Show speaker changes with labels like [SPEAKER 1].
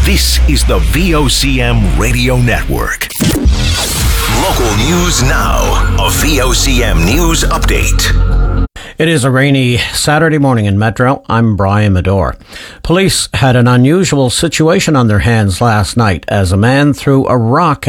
[SPEAKER 1] This is the VOCM Radio Network. Local news now. A VOCM news update.
[SPEAKER 2] It is a rainy Saturday morning in Metro. I'm Brian Medore. Police had an unusual situation on their hands last night as a man threw a rock